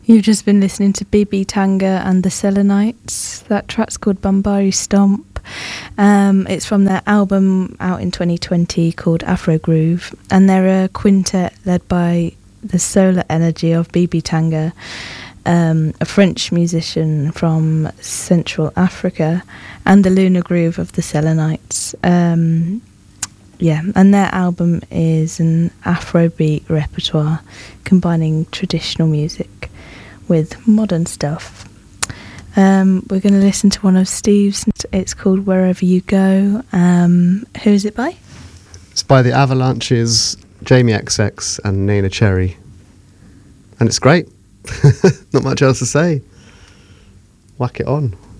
You've just been listening to BB Tanga and the Selenites. That track's called Bambari Stomp. It's from their album out in 2020 called Afro Groove, and they're a quintet led by the solar energy of BB Tanga, a French musician from Central Africa, and the lunar groove of the Selenites. And their album is an Afrobeat repertoire combining traditional music with modern stuff. We're going to listen to one of Steve's. It's called Wherever You Go. Who is it by? It's by the Avalanches, Jamie XX and Nina Cherry. And it's great. Not much else to say. Whack it on.